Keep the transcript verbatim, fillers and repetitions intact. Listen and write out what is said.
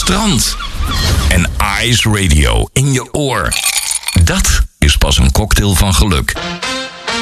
strand. En Ice Radio in je oor. Dat is pas een cocktail van geluk.